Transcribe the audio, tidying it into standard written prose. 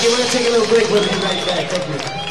We're going to take a little break. We'll be right back. Thank you.